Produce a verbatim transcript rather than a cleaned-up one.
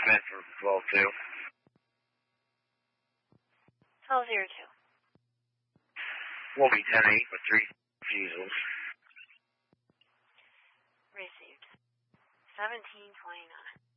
Smith for twelve two. twelve zero two. We'll be ten eight with three refusals. Received. seventeen twenty-nine.